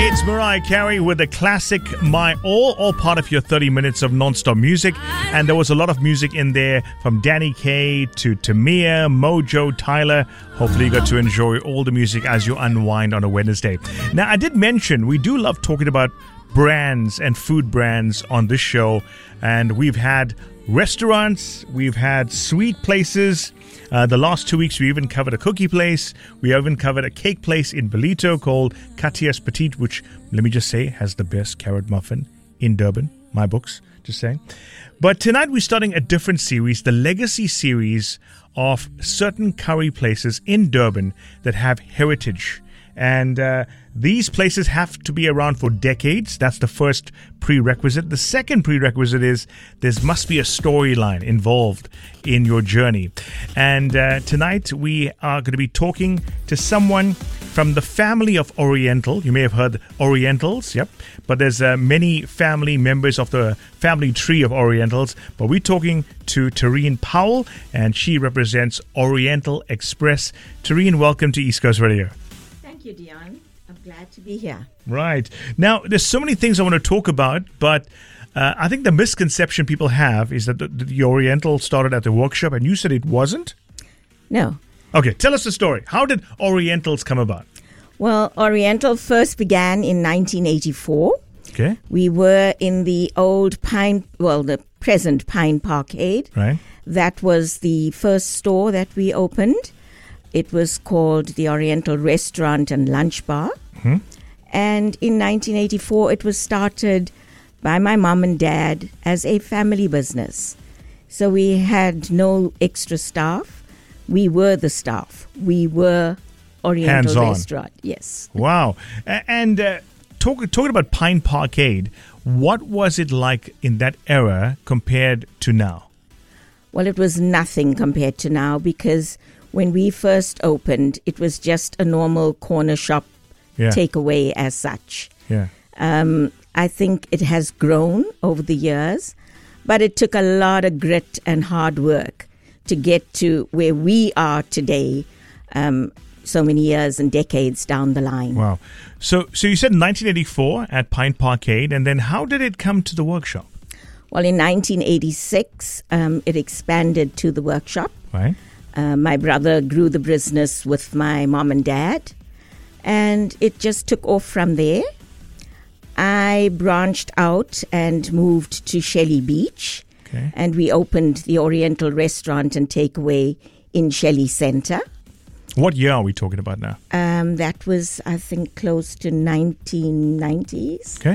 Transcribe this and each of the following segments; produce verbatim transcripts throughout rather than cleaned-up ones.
It's Mariah Carey with the classic My All, all part of your thirty minutes of non-stop music. And there was a lot of music in there from Danny Kaye to Tamia, Mojo, Tyler. Hopefully you got to enjoy all the music as you unwind on a Wednesday. Now, I did mention we do love talking about brands and food brands on this show. And we've had restaurants, we've had sweet places. Uh, the last two weeks, we even covered a cookie place. We even covered a cake place in Ballito called Katia's Petite, which, let me just say, has the best carrot muffin in Durban. My books, just saying. But tonight, we're starting a different series, the Legacy series of certain curry places in Durban that have heritage. And uh, these places have to be around for decades. That's the first prerequisite. The second prerequisite is there must be a storyline involved in your journey. And uh, tonight we are going to be talking to someone from the family of Oriental. You may have heard Orientals, yep. But there's uh, many family members of the family tree of Orientals. But we're talking to Tareen Powell, and she represents Oriental Express. Tareen, welcome to East Coast Radio. Thank you, Dion. I'm glad to be here. Right. Now, there's so many things I want to talk about, but uh, I think the misconception people have is that the, the Oriental started at the workshop, and you said it wasn't? No. Okay, tell us the story. How did Orientals come about? Well, Oriental first began in nineteen eighty-four. Okay. We were in the old Pine, well, the present Pine Parkade. Right. That was the first store that we opened. It was called the Oriental Restaurant and Lunch Bar. Mm-hmm. And in nineteen eighty-four, it was started by my mom and dad as a family business. So we had no extra staff. We were the staff. We were Oriental Hands-on. Restaurant. Yes. Wow. A- And uh, talk, talking about Pine Parkade, what was it like in that era compared to now? Well, it was nothing compared to now, because when we first opened, it was just a normal corner shop Yeah. takeaway as such. Yeah. Um, I think it has grown over the years, but it took a lot of grit and hard work to get to where we are today, um, so many years and decades down the line. Wow. So, so you said nineteen eighty-four at Pine Parkade, and then how did it come to the workshop? Well, in nineteen eighty-six, um, it expanded to the workshop. Right. Uh, my brother grew the business with my mom and dad, and it just took off from there. I branched out and moved to Shelley Beach, Okay. and we opened the Oriental Restaurant and Takeaway in Shelley Center. What year are we talking about now? Um, that was, I think, close to nineteen nineties. Okay.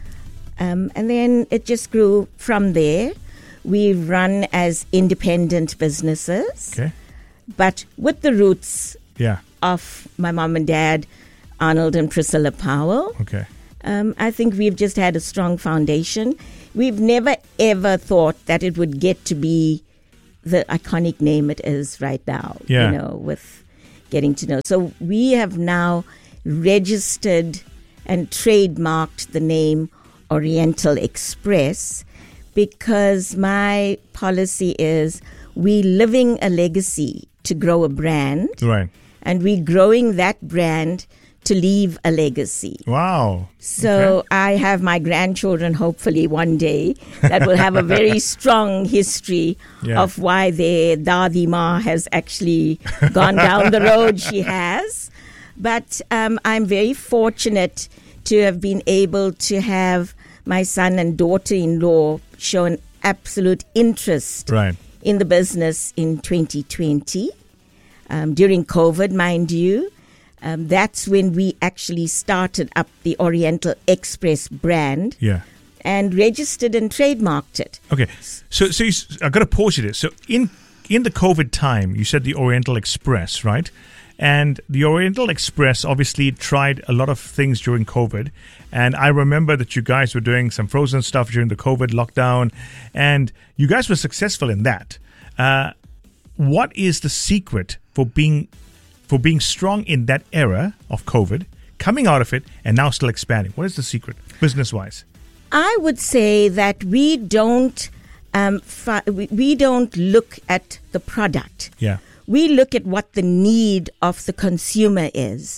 Um, and then it just grew from there. We run as independent businesses, Okay. but with the roots Yeah. of my mom and dad, Arnold and Priscilla Powell. Okay. Um, I think we've just had a strong foundation. We've never, ever thought that it would get to be the iconic name it is right now, Yeah. you know, with getting to know. So we have now registered and trademarked the name Oriental Express, because my policy is we living a legacy to grow a brand, Right. and we growing that brand to leave a legacy. Wow. So Okay. I have my grandchildren, hopefully one day, that will have a very strong history Yeah. of why their Dadi Ma has actually gone down the road she has. But um, I'm very fortunate to have been able to have my son and daughter-in-law show an absolute interest Right. in the business in twenty twenty. Um, during COVID, mind you. Um, that's when we actually started up the Oriental Express brand Yeah. and registered and trademarked it. Okay. So, so you, s- I got to pause you there. So, in in the COVID time, you said the Oriental Express, right? And the Oriental Express obviously tried a lot of things during COVID. And I remember that you guys were doing some frozen stuff during the COVID lockdown, and you guys were successful in that. Uh, what is the secret for being for being strong in that era of COVID, coming out of it, and now still expanding? What is the secret, business-wise? I would say that we don't um, fi- we, we don't look at the product. Yeah. We look at what the need of the consumer is.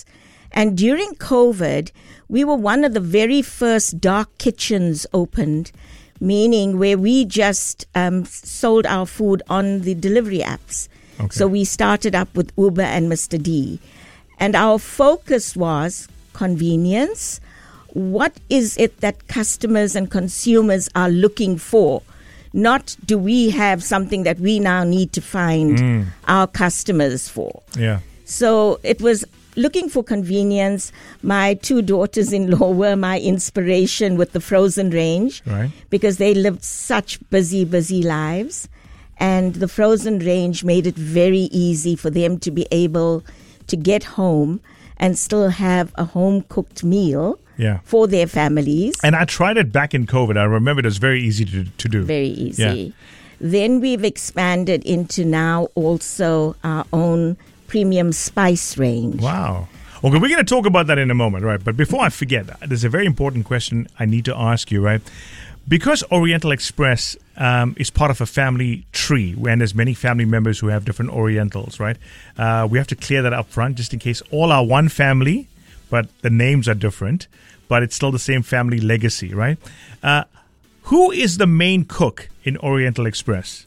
And during COVID, we were one of the very first dark kitchens opened, meaning where we just um, sold our food on the delivery apps. Okay. So we started up with Uber and Mister D. And our focus was convenience. What is it that customers and consumers are looking for? Not do we have something that we now need to find mm. our customers for. Yeah. So it was looking for convenience. My two daughters-in-law were my inspiration with the frozen range, right? Because they lived such busy, busy lives. And the frozen range made it very easy for them to be able to get home and still have a home-cooked meal yeah. for their families. And I tried it back in COVID. I remember it was very easy to, to do. Very easy. Yeah. Then we've expanded into now also our own premium spice range. Wow. Okay, we're going to talk about that in a moment, right? But before I forget, there's a very important question I need to ask you, right? Because Oriental Express um, is part of a family tree, and there's many family members who have different Orientals, right? Uh, we have to clear that up front just in case all are one family, but the names are different, but it's still the same family legacy, right? Uh, who is the main cook in Oriental Express?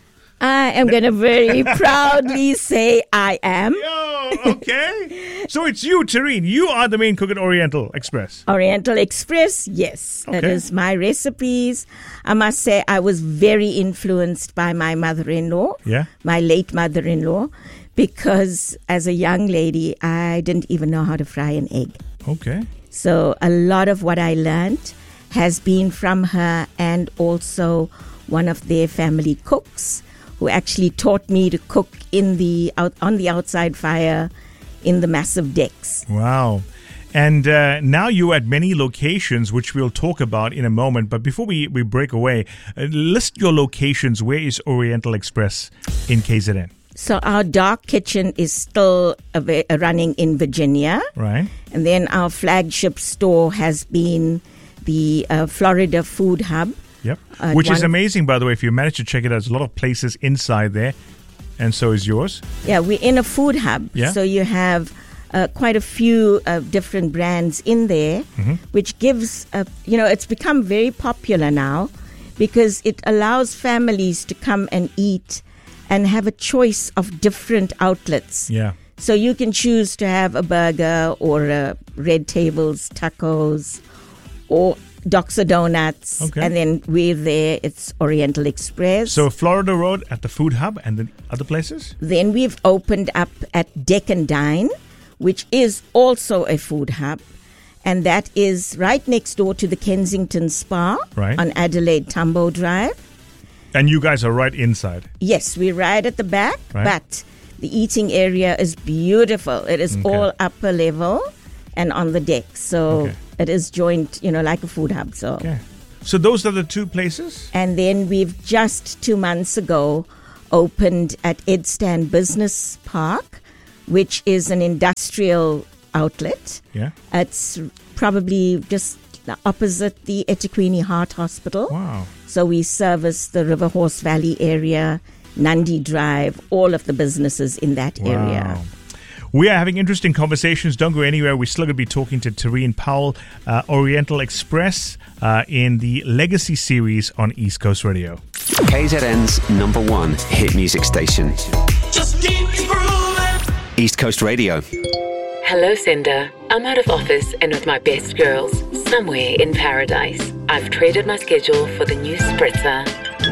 I am going to very proudly say I am. Yo, okay. So it's you, Tareen. You are the main cook at Oriental Express. Oriental Express, yes. Okay. It is my recipes. I must say I was very influenced by my mother-in-law, yeah. my late mother-in-law, because as a young lady, I didn't even know how to fry an egg. Okay. So a lot of what I learned has been from her and also one of their family cooks, who actually taught me to cook in the out, on the outside fire in the massive decks. Wow. And uh, now you're at many locations, which we'll talk about in a moment. But before we, we break away, uh, list your locations. Where is Oriental Express in K Z N? So our dark kitchen is still av- running in Virginia. Right. And then our flagship store has been the uh, Florida Food Hub. Yep. Uh, Which is one- amazing, by the way. If you manage to check it out, there's a lot of places inside there. And so is yours. Yeah, we're in a food hub. Yeah. So you have uh, quite a few uh, different brands in there, mm-hmm. which gives, uh, you know, it's become very popular now because it allows families to come and eat and have a choice of different outlets. Yeah. So you can choose to have a burger or a Red Tables tacos or Doxa Donuts, okay. and then we're there, it's Oriental Express. So Florida Road at the Food Hub and then other places? Then we've opened up at Deck and Dine, which is also a food hub, and that is right next door to the Kensington Spa right. on Adelaide Tambo Drive. And you guys are right inside? Yes, we're right at the back, right. but the eating area is beautiful. It is okay. all upper level and on the deck, so... Okay. It is joint, you know, like a food hub. So, okay. So those are the two places? And then we've just two months ago opened at Edstan Business Park, which is an industrial outlet. Yeah. It's probably just opposite the eThekwini Heart Hospital. Wow. So we service the River Horse Valley area, Nandi Drive, all of the businesses in that wow. area. We are having interesting conversations. Don't go anywhere. We're still going to be talking to Tareen Powell, uh, Oriental Express, uh, in the Legacy series on East Coast Radio. K Z N's number one hit music station. Just keep grooving. East Coast Radio. Hello, Cinder. I'm out of office and with my best girls, somewhere in paradise. I've traded my schedule for the new spritzer.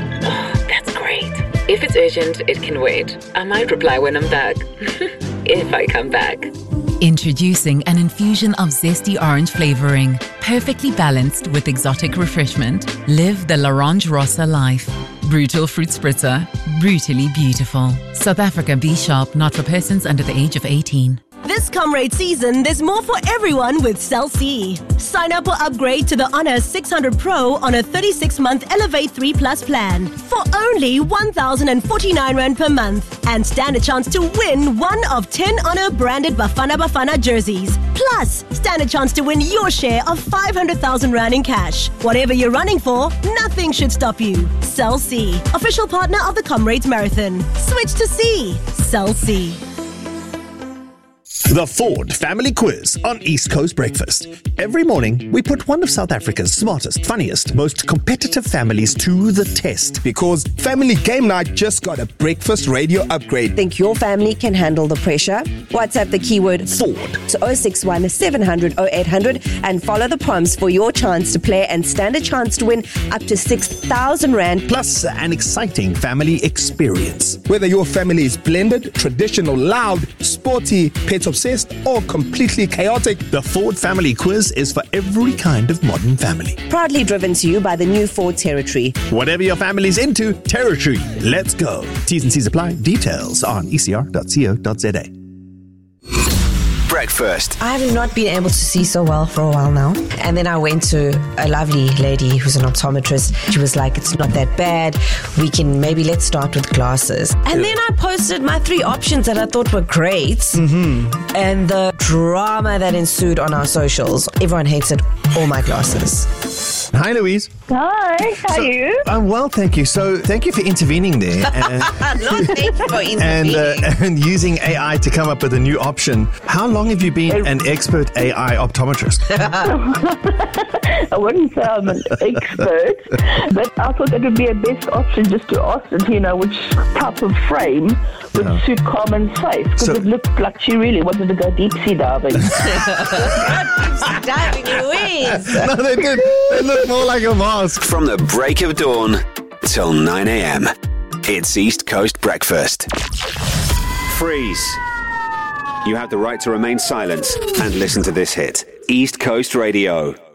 Oh, that's great. If it's urgent, it can wait. I might reply when I'm back. If I come back. Introducing an infusion of zesty orange flavoring, perfectly balanced with exotic refreshment. Live the L'Orange Rossa life. Brutal fruit spritzer, brutally beautiful. South Africa B Sharp, not for persons under the age of eighteen. This Comrade season, there's more for everyone with Cell C. Sign up or upgrade to the Honor six hundred Pro on a thirty-six month Elevate three Plus plan for only one thousand forty-nine rand per month and stand a chance to win one of ten Honor branded Bafana Bafana jerseys. Plus, stand a chance to win your share of five hundred thousand rand in cash. Whatever you're running for, nothing should stop you. Cell C, official partner of the Comrades Marathon. Switch to C. Cell C. The Ford Family Quiz on East Coast Breakfast. Every morning, we put one of South Africa's smartest, funniest, most competitive families to the test. Because Family Game Night just got a breakfast radio upgrade. Think your family can handle the pressure? WhatsApp the keyword Ford to oh six one, seven hundred, oh eight hundred and follow the prompts for your chance to play and stand a chance to win up to six thousand rand. Plus an exciting family experience. Whether your family is blended, traditional, loud, sporty, pet obsessed, or completely chaotic, the Ford Family Quiz is for every kind of modern family. Proudly driven to you by the new Ford Territory. Whatever your family's into, Territory. Let's go. T's and C's apply. Details on e c r dot co dot z a. Breakfast. I have not been able to see so well for a while now. And then I went to a lovely lady who's an optometrist. She was like, it's not that bad. We can maybe let's start with glasses. And then I posted my three options that I thought were great. Mm-hmm. And the drama that ensued on our socials. Everyone hated all my glasses. Hi, Louise. Hi, how so, are you? I'm well, thank you. So, thank you for intervening there. And, Not thank you for intervening. And, uh, and using A I to come up with a new option. How long have you been an expert A I optometrist? I wouldn't say I'm an expert, but I thought that would be a best option just to ask it, you know, which type of frame would yeah. suit Carmen's face. Because so, it looked like she really wanted to go deep sea diving. Deep sea diving, Louise. No, they did. They look more like a mask. From the break of dawn till nine a.m. It's East Coast Breakfast. Freeze. You have the right to remain silent and listen to this hit. East Coast Radio.